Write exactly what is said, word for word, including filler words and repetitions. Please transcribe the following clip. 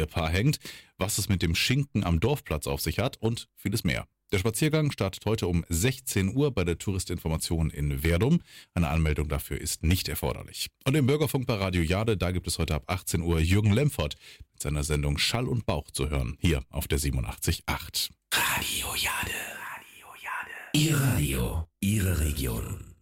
Ehepaar hängt, was es mit dem Schinken am Dorfplatz auf sich hat und vieles mehr. Der Spaziergang startet heute um sechzehn Uhr bei der Touristinformation in Werdum. Eine Anmeldung dafür ist nicht erforderlich. Und im Bürgerfunk bei Radio Jade, da gibt es heute ab achtzehn Uhr Jürgen Lemford mit seiner Sendung Schall und Bauch zu hören, hier auf der siebenundachtzig Komma acht. Radio Jade. Radio Jade. Ihr Radio, Ihre Region.